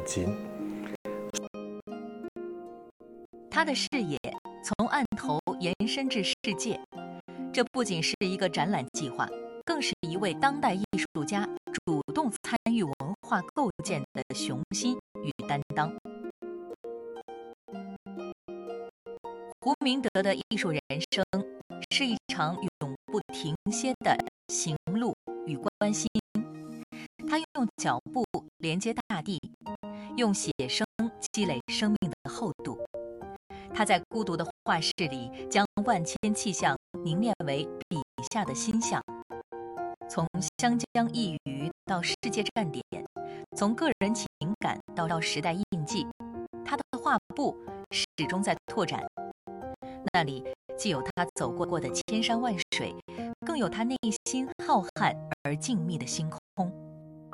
睛。 他的视野从案头延伸至世界，这不仅是一个展览计划，更是一位当代艺术家主动参与文化构建的雄心与担当。胡明德的艺术人生是一场永不停歇的行路与关心。他用脚步连接大地，用写生积累生命的厚度。他在孤独的画室里，将万千气象凝练为笔下的心象。从湘江一隅到世界站点，从个人情感到时代印记，他的画布始终在拓展。那里既有他走过的千山万水，更有他内心浩瀚而静谧的星空。